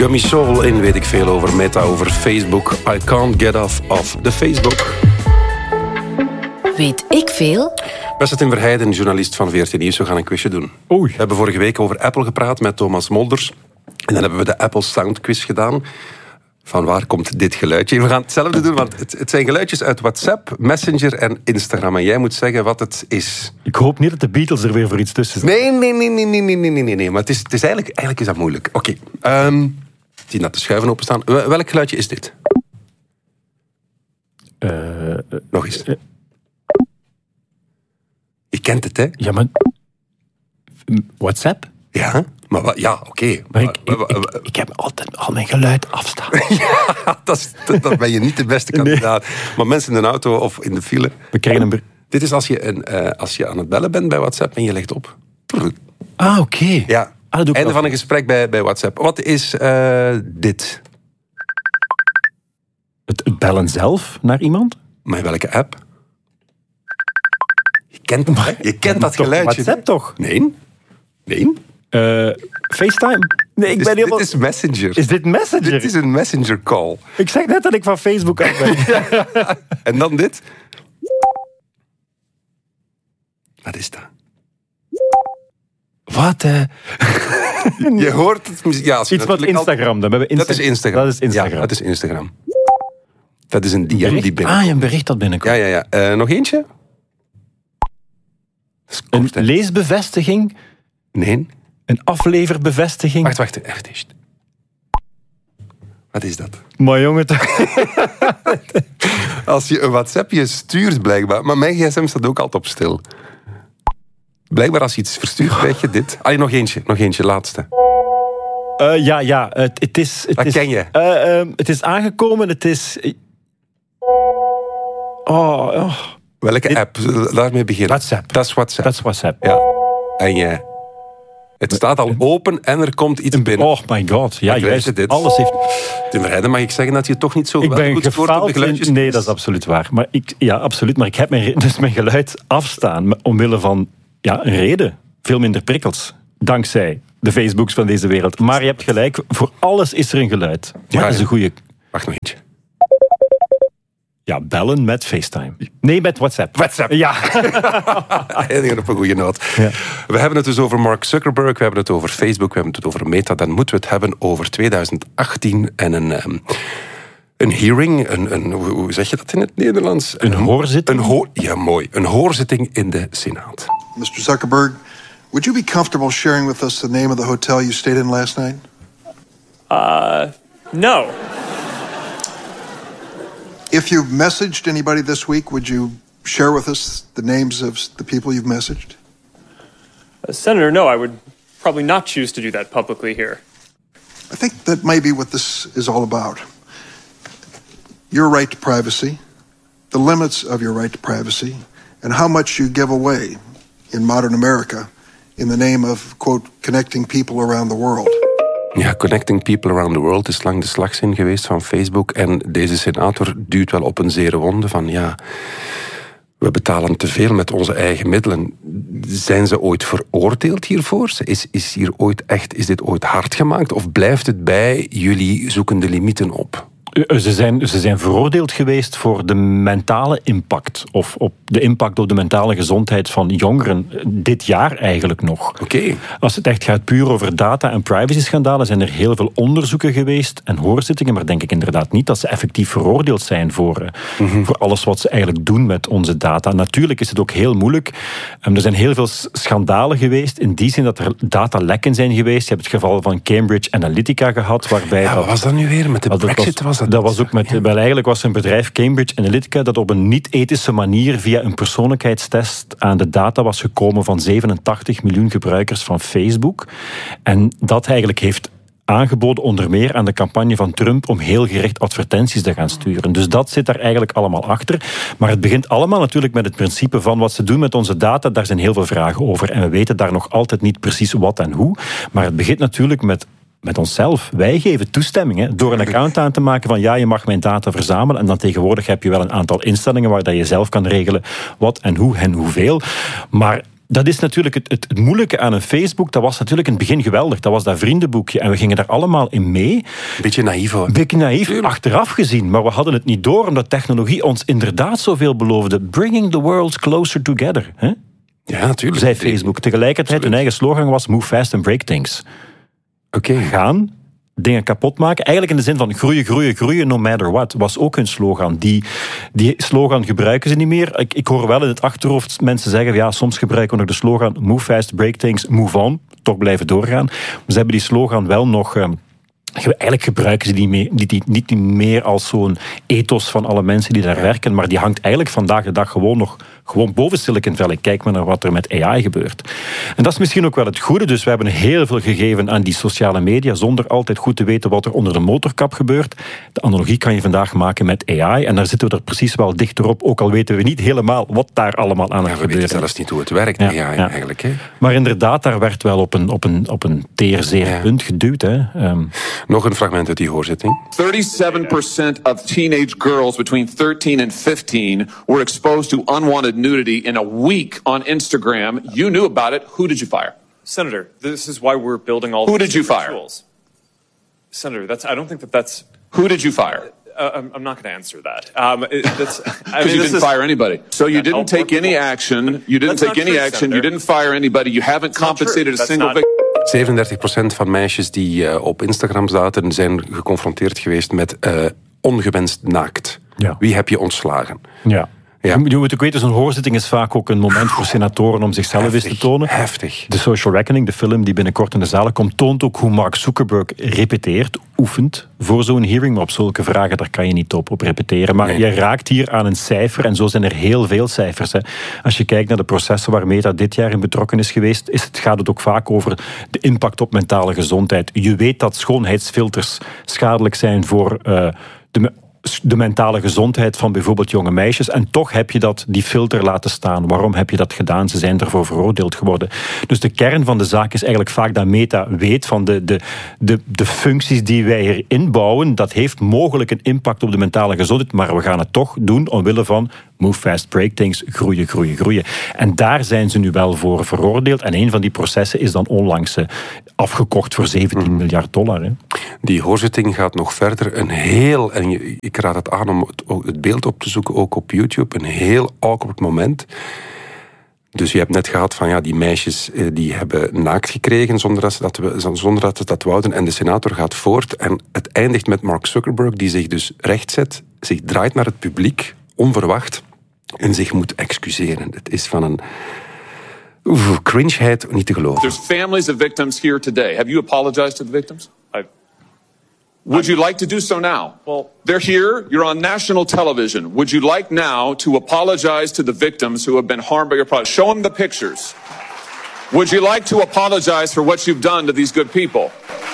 Gummy Soul in weet ik veel over Meta, over Facebook. I can't get off the Facebook. Weet ik veel? Beste Tim Verheijden, journalist van VRT Nieuws. We gaan een quizje doen. Oei. We hebben vorige week over Apple gepraat met Thomas Molders. En dan hebben we de Apple Sound Quiz gedaan. Van waar komt dit geluidje? We gaan hetzelfde doen, want het zijn geluidjes uit WhatsApp, Messenger en Instagram. En jij moet zeggen wat het is. Ik hoop niet dat de Beatles er weer voor iets tussen zijn. Nee. Maar het is eigenlijk is dat moeilijk. Oké. Zie dat de schuiven openstaan. Welk geluidje is dit? Nog eens. Je kent het, hè? Ja, maar... WhatsApp? Ja, maar ja, oké. Maar ik heb altijd al mijn geluid afstaan. Ja, dat ben je niet de beste kandidaat. Nee. Maar mensen in de auto of in de file... We krijgen een... Dit is als je aan het bellen bent bij WhatsApp en je legt op. Ah, oké. Ja, einde van een gesprek bij WhatsApp. Wat is dit? Het bellen zelf naar iemand? Maar welke app? Je kent dat geluidje. WhatsApp toch? Nee. FaceTime? Nee, dit is Messenger. Is dit Messenger? Dit is een Messenger call. Ik zeg net dat ik van Facebook af ben. Ja. En dan dit. Wat is dat? Wat? Je hoort het. Ja, iets wat Instagram. Dat is Instagram. Dat is Instagram. Ja, dat is Instagram. Dat is een DM die binnenkomt. Ah, een bericht dat binnenkomt. Ja. Nog eentje? Een leesbevestiging? Nee. Een afleverbevestiging? Wacht. Echt. Wat is dat? Maar jongen... Als je een WhatsAppje stuurt, blijkbaar... Maar mijn gsm staat ook altijd op stil. Blijkbaar als je iets verstuurt, krijg je dit. Nog eentje, laatste. Het is... Dat ken je. Het is aangekomen, het is... Welke app? Daarmee beginnen. WhatsApp. Dat is WhatsApp. Ja. En het staat al open en er komt iets binnen. Oh my god. Ja, juist. Dit. Alles heeft... Tim Verheijden, mag ik zeggen dat je toch niet zo goed scoort op de geluidjes? Nee, dat is absoluut waar. Maar absoluut. Maar ik heb mijn geluid afstaan omwille van een reden. Veel minder prikkels. Dankzij de Facebooks van deze wereld. Maar je hebt gelijk, voor alles is er een geluid. Maar dat is een goeie... Wacht nog eentje. Ja, bellen met FaceTime. Nee, met WhatsApp. Ja. Eindigen op een goede noot. Ja. We hebben het dus over Mark Zuckerberg, we hebben het over Facebook, we hebben het over Meta. Dan moeten we het hebben over 2018 en een hearing, hoe zeg je dat in het Nederlands? Een hoorzitting? Ja, mooi. Een hoorzitting in de Senaat. Mr. Zuckerberg, would you be comfortable sharing with us the name of the hotel you stayed in last night? No. If you've messaged anybody this week, would you share with us the names of the people you've messaged? Senator, no, I would probably not choose to do that publicly here. I think that may be what this is all about. Your right to privacy, the limits of your right to privacy, and how much you give away in modern America in the name of, quote, connecting people around the world. Ja, connecting people around the world is lang de slagzin geweest van Facebook. En deze senator duwt wel op een zere wonde van we betalen te veel met onze eigen middelen. Zijn ze ooit veroordeeld hiervoor? Is dit ooit hard gemaakt? Of blijft het bij jullie zoeken de limieten op? Ze zijn veroordeeld geweest voor de mentale impact. Of op de impact op de mentale gezondheid van jongeren. Dit jaar eigenlijk nog. Oké. Als het echt gaat puur over data- en privacy-schandalen, zijn er heel veel onderzoeken geweest en hoorzittingen. Maar denk ik inderdaad niet dat ze effectief veroordeeld zijn voor alles wat ze eigenlijk doen met onze data. Natuurlijk is het ook heel moeilijk. Er zijn heel veel schandalen geweest. In die zin dat er datalekken zijn geweest. Je hebt het geval van Cambridge Analytica gehad. Waarbij wat was dat nu weer? Met de Brexit was dat? Dat was ook eigenlijk was er een bedrijf, Cambridge Analytica, dat op een niet-ethische manier via een persoonlijkheidstest aan de data was gekomen van 87 miljoen gebruikers van Facebook. En dat eigenlijk heeft aangeboden onder meer aan de campagne van Trump om heel gericht advertenties te gaan sturen. Dus dat zit daar eigenlijk allemaal achter. Maar het begint allemaal natuurlijk met het principe van wat ze doen met onze data. Daar zijn heel veel vragen over. En we weten daar nog altijd niet precies wat en hoe. Maar het begint natuurlijk met onszelf. Wij geven toestemming door een account aan te maken van je mag mijn data verzamelen en dan tegenwoordig heb je wel een aantal instellingen waar dat je zelf kan regelen wat en hoe en hoeveel. Maar Dat is natuurlijk het moeilijke aan een Facebook. Dat was natuurlijk in het begin geweldig. Dat was dat vriendenboekje. En we gingen daar allemaal in mee. Beetje naïef hoor. Beetje naïef, achteraf gezien. Maar we hadden het niet door, omdat technologie ons inderdaad zoveel beloofde. Bringing the world closer together. Hè? Ja, natuurlijk. Zei Facebook. Tegelijkertijd, hun eigen slogan was Move fast and break things. Oké. Gaan, dingen kapot maken. Eigenlijk in de zin van groeien, groeien, groeien, no matter what. Was ook hun slogan. Die slogan gebruiken ze niet meer. Ik hoor wel in het achterhoofd mensen zeggen, ja, soms gebruiken we nog de slogan Move fast, break things, move on. Toch blijven doorgaan. Maar ze hebben die slogan wel nog... Eigenlijk gebruiken ze die niet meer als zo'n ethos van alle mensen die daar werken, maar die hangt eigenlijk vandaag de dag gewoon boven Silicon Valley. Kijk maar naar wat er met AI gebeurt. En dat is misschien ook wel het goede. Dus we hebben heel veel gegeven aan die sociale media, zonder altijd goed te weten wat er onder de motorkap gebeurt. De analogie kan je vandaag maken met AI, en daar zitten we er precies wel dichter op, ook al weten we niet helemaal wat daar allemaal aan gebeurt. We weten zelfs niet hoe het werkt, AI eigenlijk. Hè? Maar inderdaad, daar werd wel op een zeer punt geduwd. Hè. Nog een fragment uit die hoorzitting. 37% of teenage girls between 13 and 15 were exposed to unwanted nudity in a week on Instagram. You knew about it. Who did you fire? Senator, this is why we're building all Who these did you fire? tools. Senator, I don't think that's... Who did you fire? I'm not going to answer that. Because you didn't fire anybody. So you didn't take any action. You didn't take any action. You didn't fire anybody. You haven't compensated a single victim. 37% van meisjes die op Instagram zaten, zijn geconfronteerd geweest met ongewenst naakt. Ja. Wie heb je ontslagen? Ja. Ja. Je moet ook weten, zo'n hoorzitting is vaak ook een moment voor senatoren om zichzelf eens te tonen. Heftig. The Social Reckoning, de film die binnenkort in de zalen komt, toont ook hoe Mark Zuckerberg repeteert, oefent voor zo'n hearing. Maar op zulke vragen, daar kan je niet op repeteren. Maar je raakt hier aan een cijfer, en zo zijn er heel veel cijfers. Hè. Als je kijkt naar de processen waar Meta dit jaar in betrokken is geweest, gaat het ook vaak over de impact op mentale gezondheid. Je weet dat schoonheidsfilters schadelijk zijn voor de mentale gezondheid van bijvoorbeeld jonge meisjes. En toch heb je die filter laten staan. Waarom heb je dat gedaan? Ze zijn ervoor veroordeeld geworden. Dus de kern van de zaak is eigenlijk vaak dat Meta weet van de functies die wij hier inbouwen. Dat heeft mogelijk een impact op de mentale gezondheid, maar we gaan het toch doen omwille van move fast, break things, groeien, groeien, groeien. En daar zijn ze nu wel voor veroordeeld. En een van die processen is dan onlangs afgekocht voor $17 miljard. Hè. Die hoorzitting gaat nog verder. En ik raad het aan om het beeld op te zoeken, ook op YouTube. Een heel awkward moment. Dus je hebt net gehad van die meisjes die hebben naakt gekregen zonder dat ze dat wouden. En de senator gaat voort. En het eindigt met Mark Zuckerberg, die zich dus rechtzet, zich draait naar het publiek, onverwacht, en zich moet excuseren. Het is van een cringeheid niet te geloven. There's families of victims here today. Have you apologized to the victims? Would you like to do so now? Well, they're here. You're on national television. Would you like now to apologize to the victims who have been harmed by your product? Show them the pictures. Would you like to apologize for what you've done to these good people?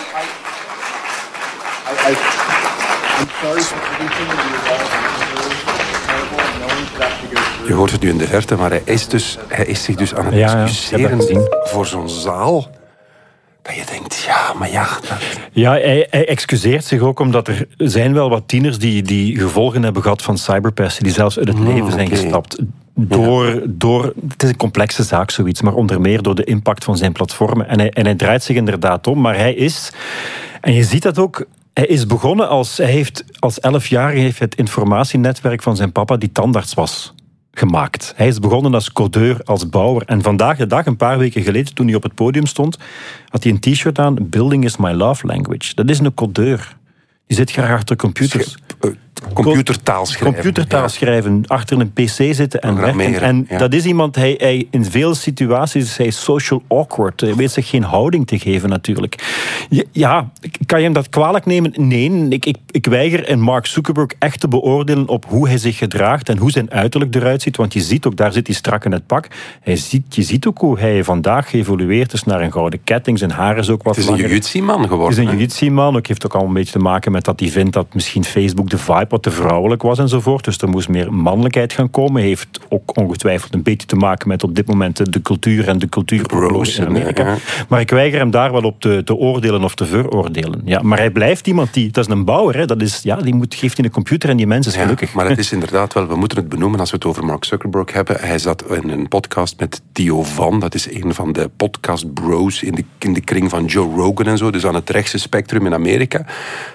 I'm sorry for everything that you've done. Knowing that to go through. Je hoort het nu in de verte, maar hij is zich dus aan het excuseren voor zo'n zaal. Dat je denkt, Ja, hij excuseert zich ook omdat er zijn wel wat tieners die gevolgen hebben gehad van cyberpesten, die zelfs uit het leven zijn gestapt. Het is een complexe zaak, zoiets, maar onder meer door de impact van zijn platformen. En hij draait zich inderdaad om, maar hij is, en je ziet dat ook, hij is begonnen als 11-jarige heeft het informatienetwerk van zijn papa, die tandarts was, gemaakt. Hij is begonnen als codeur, als bouwer. En vandaag de dag, een paar weken geleden, toen hij op het podium stond, had hij een t-shirt aan, Building is my love language. Dat is een codeur. Die zit graag achter computers. Computertaal schrijven. Achter een pc zitten en werken. En dat is iemand, hij in veel situaties is social awkward. Hij weet zich geen houding te geven natuurlijk. Ja, kan je hem dat kwalijk nemen? Nee, ik weiger en Mark Zuckerberg echt te beoordelen op hoe hij zich gedraagt en hoe zijn uiterlijk eruit ziet. Want je ziet ook, daar zit hij strak in het pak. Je ziet ook hoe hij vandaag geëvolueerd is naar een gouden ketting. Zijn haar is ook wat langer. Het is een jiu-jitsu-man geworden. Het is een jiu-jitsu-man. Heeft ook al een beetje te maken met dat hij vindt dat misschien Facebook de vibe hype wat te vrouwelijk was enzovoort. Dus er moest meer mannelijkheid gaan komen. Heeft ook ongetwijfeld een beetje te maken met op dit moment de cultuur en de cultuuroorlog in Amerika. Ja. Maar ik weiger hem daar wel op te oordelen of te veroordelen. Ja, maar hij blijft iemand dat is een bouwer. Hè. Dat is, geeft in een computer en die mens is gelukkig. Maar het is inderdaad wel, we moeten het benoemen als we het over Mark Zuckerberg hebben. Hij zat in een podcast met Theo Van. Dat is een van de podcast bros in de kring van Joe Rogan en zo. Dus aan het rechtse spectrum in Amerika.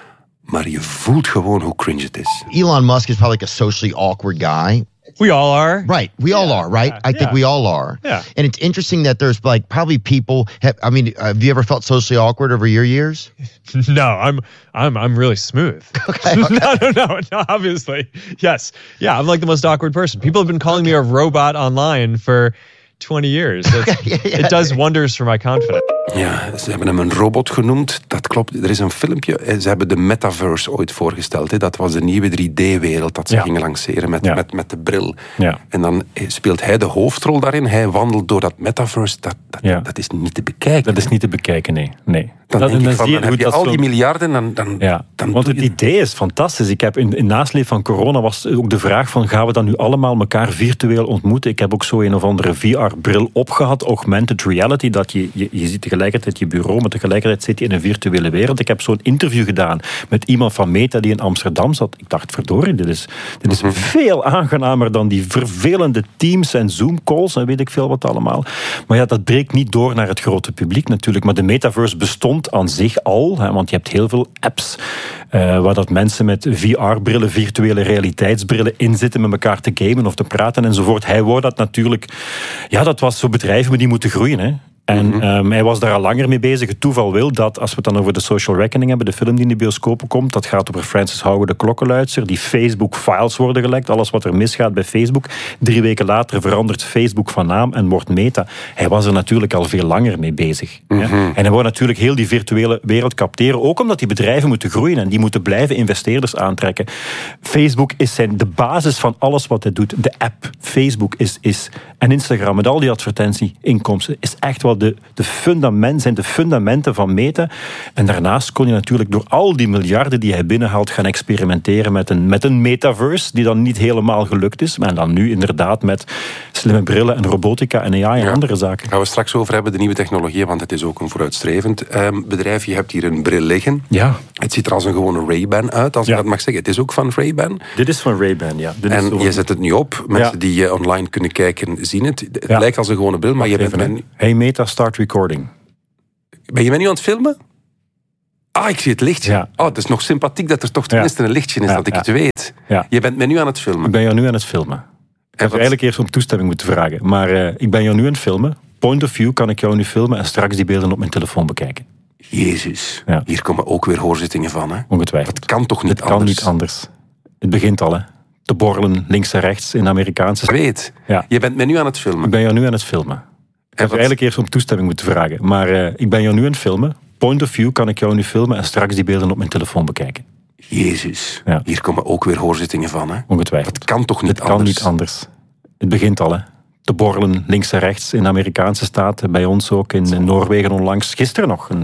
Maar je voelt gewoon hoe cringe het is. Elon Musk is probably like a socially awkward guy. We all are. Right. We all are, right? I think we all are. Yeah. And it's interesting that there's like probably people have you ever felt socially awkward over your years? No, I'm really smooth. Okay. No, obviously. Yes. Yeah, I'm like the most awkward person. People have been calling me a robot online for 20 years. It does wonders for my confidence. Ja, ze hebben hem een robot genoemd. Dat klopt. Er is een filmpje. Ze hebben de metaverse ooit voorgesteld. Hè. Dat was de nieuwe 3D-wereld dat ze gingen lanceren met de bril. Ja. En dan speelt hij de hoofdrol daarin. Hij wandelt door dat metaverse. Dat is niet te bekijken. Dat is niet te bekijken, nee. Dan heb je al die miljarden. Want het idee is fantastisch. Ik heb in nasleep van corona was ook de vraag van gaan we dan nu allemaal elkaar virtueel ontmoeten? Ik heb ook zo een of andere VR-bril opgehad, augmented reality, dat je ziet tegelijkertijd je bureau, maar tegelijkertijd zit je in een virtuele wereld. Ik heb zo'n interview gedaan met iemand van Meta die in Amsterdam zat. Ik dacht, verdorie, dit is veel aangenamer dan die vervelende Teams en Zoom-calls en weet ik veel wat allemaal. Maar ja, dat breekt niet door naar het grote publiek natuurlijk. Maar de metaverse bestond aan zich al, want je hebt heel veel apps waar dat mensen met VR-brillen, virtuele realiteitsbrillen in zitten met elkaar te gamen of te praten enzovoort. Hij wou dat natuurlijk... Ja, dat was zo bedrijven die moeten groeien, hè. En hij was daar al langer mee bezig. Het toeval wil dat, als we het dan over de Social Reckoning hebben, de film die in de bioscopen komt, dat gaat over Frances Hauer, de klokkenluidster, die Facebook-files worden gelekt, alles wat er misgaat bij Facebook. 3 weken later verandert Facebook van naam en wordt Meta. Hij was er natuurlijk al veel langer mee bezig. Ja? En hij wou natuurlijk heel die virtuele wereld capteren, ook omdat die bedrijven moeten groeien en die moeten blijven investeerders aantrekken. Facebook is de basis van alles wat hij doet. De app Facebook is en Instagram met al die advertentieinkomsten is echt wel de fundamenten van Meta. En daarnaast kon je natuurlijk door al die miljarden die hij binnenhaalt gaan experimenteren met een metaverse die dan niet helemaal gelukt is. Maar dan nu inderdaad met slimme brillen en robotica en AI en andere zaken. Daar gaan we straks over hebben, de nieuwe technologieën, want het is ook een vooruitstrevend bedrijf. Je hebt hier een bril liggen. Ja. Het ziet er als een gewone Ray-Ban uit, als ik dat mag zeggen. Het is ook van Ray-Ban. Dit is van Ray-Ban, ja. En je zet het nu op. Mensen die online kunnen kijken, zien het. Het lijkt als een gewone bril, maar je bent... Hey Meta, start recording. Ben je mij nu aan het filmen? Ik zie het lichtje. Ja. Het is nog sympathiek dat er toch tenminste een lichtje is, dat ik het weet. Ja. Je bent mij nu aan het filmen. Ik ben jou nu aan het filmen. Ik heb eigenlijk eerst om toestemming moeten vragen. Maar ik ben jou nu aan het filmen. Point of view kan ik jou nu filmen en straks die beelden op mijn telefoon bekijken. Jezus. Ja. Hier komen ook weer hoorzittingen van. Hè? Ongetwijfeld. Dat kan toch niet anders? Het kan niet anders. Het begint al, hè. Te borrelen links en rechts in de Amerikaanse... Ik weet. Ja. Je bent mij nu aan het filmen. Ik ben jou nu aan het filmen. Ik heb eigenlijk eerst om toestemming moeten vragen. Maar ik ben jou nu aan het filmen. Point of view kan ik jou nu filmen en straks die beelden op mijn telefoon bekijken. Jezus. Ja. Hier komen ook weer hoorzittingen van. Hè? Ongetwijfeld. Dat kan toch niet anders? Het kan niet anders. Het begint al, hè. Te borrelen links en rechts in de Amerikaanse staten. Bij ons ook in Noorwegen onlangs. Gisteren nog een